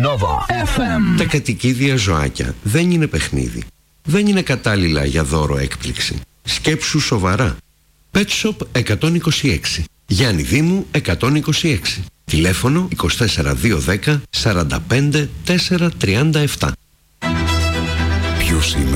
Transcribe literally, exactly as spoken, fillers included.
Nova εφ εμ. Τα κατοικίδια ζωάκια δεν είναι παιχνίδι. Δεν είναι κατάλληλα για δώρο έκπληξη. Σκέψου σοβαρά. Pet Shop εκατόν είκοσι έξι. Γιάννη Δήμου εκατόν είκοσι έξι. Τηλέφωνο είκοσι τέσσερα δύο δέκα σαράντα πέντε τέσσερα τριάντα επτά. Ποιος είμαι?